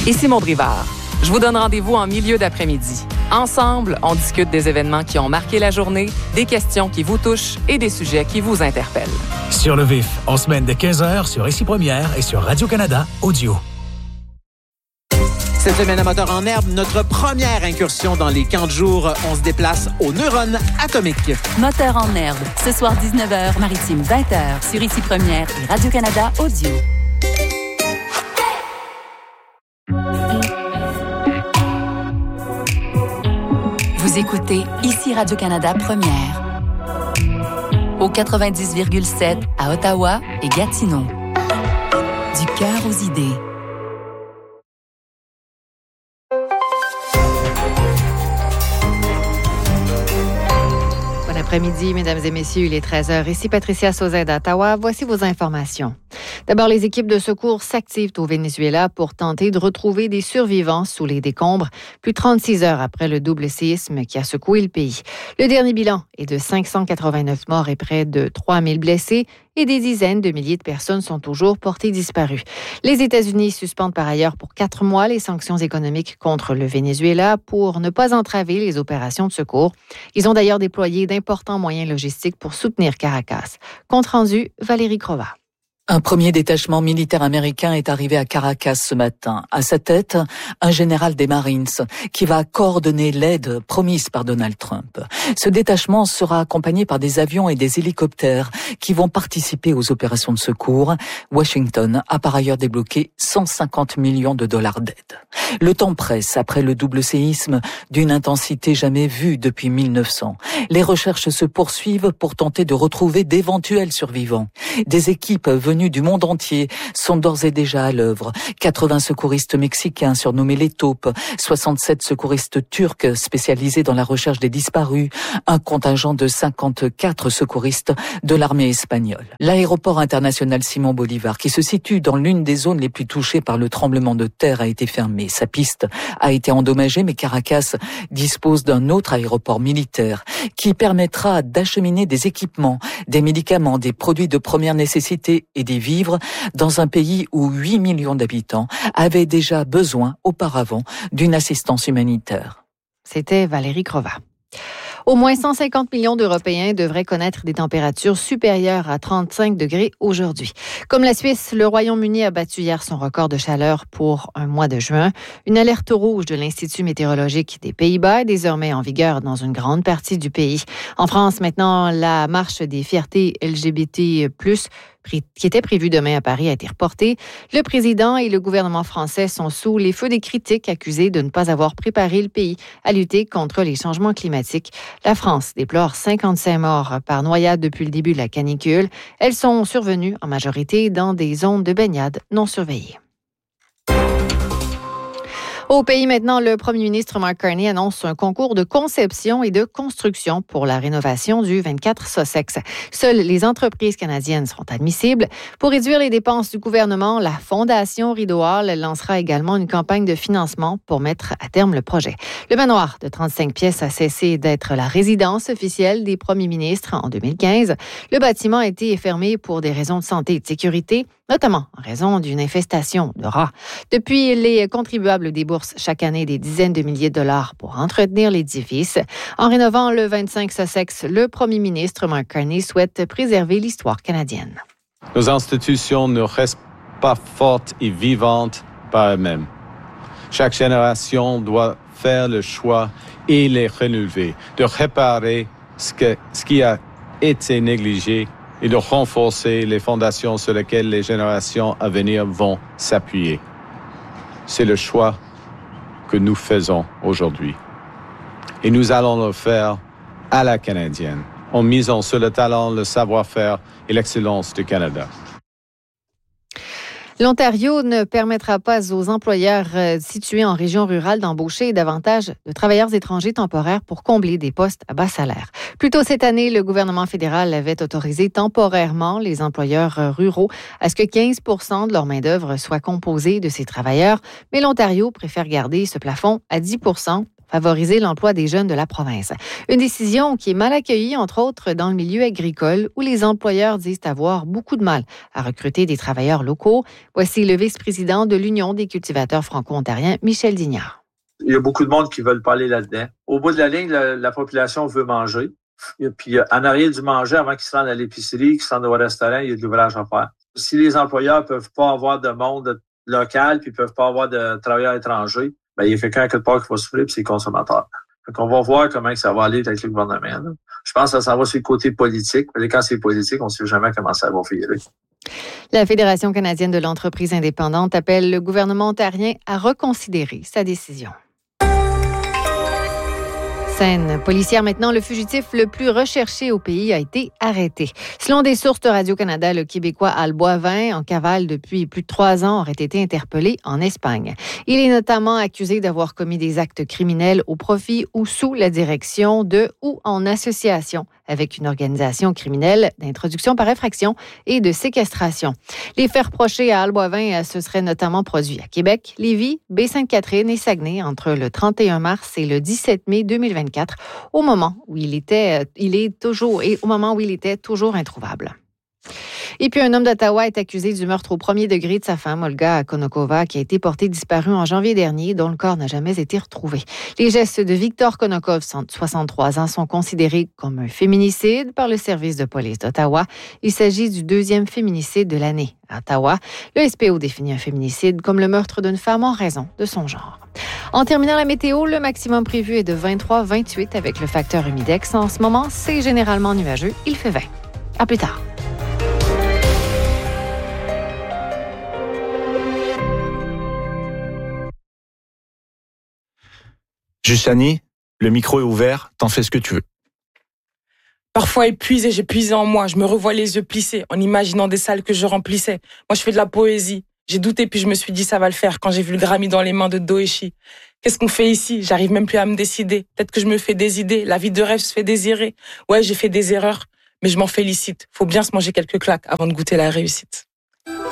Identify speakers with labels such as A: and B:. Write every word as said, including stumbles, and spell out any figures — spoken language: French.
A: Ici Maud Rivard. Je vous donne rendez-vous en milieu d'après-midi. Ensemble, on discute des événements qui ont marqué la journée, des questions qui vous touchent et des sujets qui vous interpellent.
B: Sur le vif, en semaine de quinze heures sur Ici Première et sur Radio-Canada Audio.
C: Cette semaine à Moteur en herbe, notre première incursion dans les camps de jour. On se déplace aux neurones atomiques.
D: Moteur en herbe, ce soir dix-neuf heures, maritime vingt heures, sur Ici Première et Radio-Canada Audio. Vous écoutez Ici Radio-Canada Première. Au quatre-vingt-dix virgule sept à Ottawa et Gatineau. Du cœur aux idées.
E: Bon après-midi, mesdames et messieurs, il est treize heures. Ici Patricia Sauzet d'Ottawa. Voici vos informations. D'abord, les équipes de secours s'activent au Venezuela pour tenter de retrouver des survivants sous les décombres, plus de trente-six heures après le double séisme qui a secoué le pays. Le dernier bilan est de cinq cent quatre-vingt-neuf morts et près de trois mille blessés, et des dizaines de milliers de personnes sont toujours portées disparues. Les États-Unis suspendent par ailleurs pour quatre mois les sanctions économiques contre le Venezuela pour ne pas entraver les opérations de secours. Ils ont d'ailleurs déployé d'importants moyens logistiques pour soutenir Caracas. Compte rendu, Valérie Crova.
F: Un premier détachement militaire américain est arrivé à Caracas ce matin. À sa tête, un général des Marines qui va coordonner l'aide promise par Donald Trump. Ce détachement sera accompagné par des avions et des hélicoptères qui vont participer aux opérations de secours. Washington a par ailleurs débloqué cent cinquante millions de dollars d'aide. Le temps presse après le double séisme d'une intensité jamais vue depuis mille neuf cents. Les recherches se poursuivent pour tenter de retrouver d'éventuels survivants. Des équipes venues du monde entier sont d'ores et déjà à l'œuvre. quatre-vingts secouristes mexicains surnommés les taupes, soixante-sept secouristes turcs spécialisés dans la recherche des disparus, un contingent de cinquante-quatre secouristes de l'armée espagnole. L'aéroport international Simón Bolívar, qui se situe dans l'une des zones les plus touchées par le tremblement de terre, a été fermé. Sa piste a été endommagée, mais Caracas dispose d'un autre aéroport militaire qui permettra d'acheminer des équipements, des médicaments, des produits de première nécessité et des vivres dans un pays où huit millions d'habitants avaient déjà besoin auparavant d'une assistance humanitaire.
E: C'était Valérie Crova. Au moins cent cinquante millions d'Européens devraient connaître des températures supérieures à trente-cinq degrés aujourd'hui. Comme la Suisse, le Royaume-Uni a battu hier son record de chaleur pour un mois de juin. Une alerte rouge de l'Institut météorologique des Pays-Bas est désormais en vigueur dans une grande partie du pays. En France, maintenant, la marche des fiertés L G B T plus, qui était prévue demain à Paris, a été reportée. Le président et le gouvernement français sont sous les feux des critiques, accusés de ne pas avoir préparé le pays à lutter contre les changements climatiques. La France déplore cinquante-cinq morts par noyade depuis le début de la canicule. Elles sont survenues en majorité dans des zones de baignade non surveillées. Au pays maintenant, le premier ministre Mark Carney annonce un concours de conception et de construction pour la rénovation du vingt-quatre Sussex. Seules les entreprises canadiennes seront admissibles. Pour réduire les dépenses du gouvernement, la Fondation Rideau Hall lancera également une campagne de financement pour mettre à terme le projet. Le manoir de trente-cinq pièces a cessé d'être la résidence officielle des premiers ministres en deux mille quinze. Le bâtiment a été fermé pour des raisons de santé et de sécurité, notamment en raison d'une infestation de rats. Depuis, les contribuables déboursent chaque année des dizaines de milliers de dollars pour entretenir l'édifice. En rénovant le vingt-cinq Sussex, le premier ministre Mark Carney souhaite préserver l'histoire canadienne.
G: Nos institutions ne restent pas fortes et vivantes par elles-mêmes. Chaque génération doit faire le choix et les renouveler, de réparer ce, que, ce qui a été négligé et de renforcer les fondations sur lesquelles les générations à venir vont s'appuyer. C'est le choix que nous faisons aujourd'hui. Et nous allons le faire à la canadienne, en misant sur le talent, le savoir-faire et l'excellence du Canada.
E: L'Ontario ne permettra pas aux employeurs situés en région rurale d'embaucher davantage de travailleurs étrangers temporaires pour combler des postes à bas salaire. Plus tôt cette année, le gouvernement fédéral avait autorisé temporairement les employeurs ruraux à ce que quinze pour cent de leur main-d'œuvre soit composée de ces travailleurs, mais l'Ontario préfère garder ce plafond à dix pour cent favoriser l'emploi des jeunes de la province. Une décision qui est mal accueillie, entre autres, dans le milieu agricole, où les employeurs disent avoir beaucoup de mal à recruter des travailleurs locaux. Voici le vice-président de l'Union des cultivateurs franco-ontariens, Michel Dignard.
H: Il y a beaucoup de monde qui veulent parler là-dedans. Au bout de la ligne, la, la population veut manger. Et puis, en arrière du manger, avant qu'ils se rendent à l'épicerie, qu'ils se rendent au restaurant, il y a de l'ouvrage à faire. Si les employeurs peuvent pas avoir de monde local puis peuvent pas avoir de travailleurs étrangers, ben il y a quelqu'un à quelque part qui va souffrir, puis c'est les consommateurs. Donc, on va voir comment ça va aller avec le gouvernement. Là. Je pense que ça s'en va sur le côté politique. Mais quand c'est politique, on ne sait jamais comment ça va virer.
E: La Fédération canadienne de l'entreprise indépendante appelle le gouvernement ontarien à reconsidérer sa décision. Scène policière maintenant, le fugitif le plus recherché au pays a été arrêté. Selon des sources de Radio-Canada, le Québécois Al Boivin, en cavale depuis plus de trois ans, aurait été interpellé en Espagne. Il est notamment accusé d'avoir commis des actes criminels au profit ou sous la direction de ou en association avec une organisation criminelle d'introduction par effraction et de séquestration. Les faits reprochés à Al Boivin se seraient notamment produits à Québec, Lévis, Baie-Sainte-Catherine et Saguenay entre le trente et un mars et le dix-sept mai deux mille vingt-quatre, au moment où il était, il est toujours, et au moment où il était toujours introuvable. Et puis, un homme d'Ottawa est accusé du meurtre au premier degré de sa femme, Olga Konokova, qui a été portée disparue en janvier dernier, dont le corps n'a jamais été retrouvé. Les gestes de Victor Konokov, soixante-trois ans, sont considérés comme un féminicide par le service de police d'Ottawa. Il s'agit du deuxième féminicide de l'année à Ottawa. Le S P O définit un féminicide comme le meurtre d'une femme en raison de son genre. En terminant la météo, le maximum prévu est de vingt-trois à vingt-huit avec le facteur humidex. En ce moment, c'est généralement nuageux. Il fait vingt. À plus tard.
I: Justani, le micro est ouvert, t'en fais ce que tu veux.
J: Parfois épuisée, j'ai puisé en moi, je me revois les yeux plissés, en imaginant des salles que je remplissais. Moi, je fais de la poésie. J'ai douté, puis je me suis dit, ça va le faire, quand j'ai vu le Grammy dans les mains de Doeshi. Qu'est-ce qu'on fait ici? J'arrive même plus à me décider. Peut-être que je me fais des idées, la vie de rêve se fait désirer. Ouais, j'ai fait des erreurs, mais je m'en félicite. Faut bien se manger quelques claques avant de goûter la réussite.